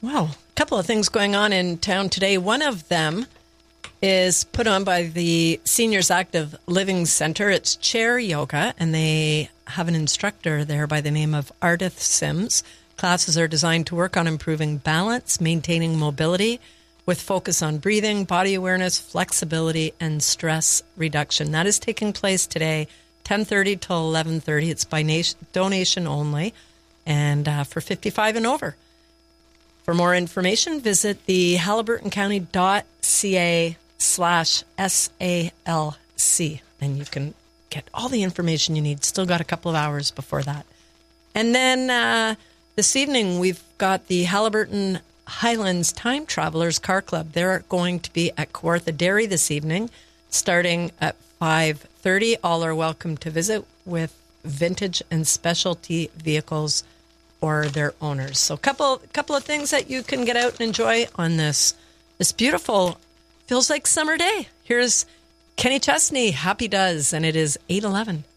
Wow. A couple of things going on in town today. One of them is put on by the Seniors Active Living Center. It's chair yoga, and they have an instructor there by the name of Ardith Sims. Classes are designed to work on improving balance, maintaining mobility, with focus on breathing, body awareness, flexibility, and stress reduction. That is taking place today, 10:30 till 11:30. It's by donation only, and for 55 and over. For more information, visit the haliburtoncounty.ca/SALC, and you can get all the information you need. Still got a couple of hours before that. And then this evening, we've got the Haliburton Highlands Time Travelers Car Club. They're going to be at Kawartha Dairy this evening, starting at 5:30. All are welcome to visit with vintage and specialty vehicles or their owners. So a couple of things that you can get out and enjoy on this beautiful, feels like summer day. Here's Kenny Chesney, Happy Does, and it is 8:11.